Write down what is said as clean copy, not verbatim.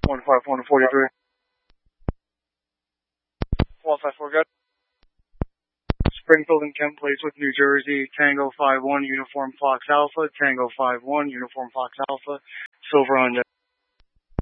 151 to 43. 154, good. Springfield and Kent Place with New Jersey, Tango 51, Uniform Fox Alpha, Tango 51, Uniform Fox Alpha, Silver Honda.